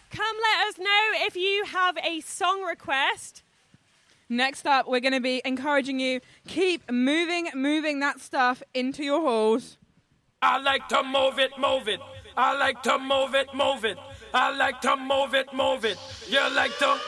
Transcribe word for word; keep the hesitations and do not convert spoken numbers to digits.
Come let us know if you have a song request. Next up, we're going to be encouraging you, keep moving, moving that stuff into your halls. I like to move it, move it. I like to move it, move it. I like to move it, move it. You like to